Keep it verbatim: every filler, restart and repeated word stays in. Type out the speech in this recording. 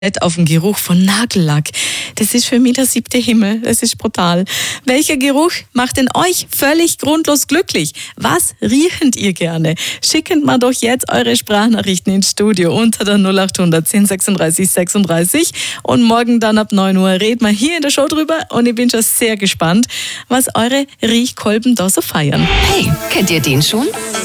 auf den Geruch von Nagellack. Das ist für mich der siebte Himmel. Das ist brutal. Welcher Geruch macht denn euch völlig grundlos glücklich? Was riechend ihr gerne? Schicken mal doch jetzt eure Sprachnachrichten ins Studio unter der null acht hundert zehn sechsunddreißig sechsunddreißig und morgen dann ab neun Uhr reden wir hier in der Show drüber und ich bin schon sehr gespannt, was eure Riechkolben da so feiern. Hey, kennt ihr den schon?